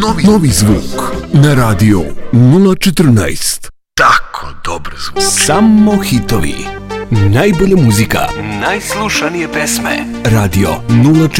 Novi zvuk na radio 014. Tako dobar zvuk. Samo hitovi. Najbolja muzika. Najslušanije pesme. Radio 014.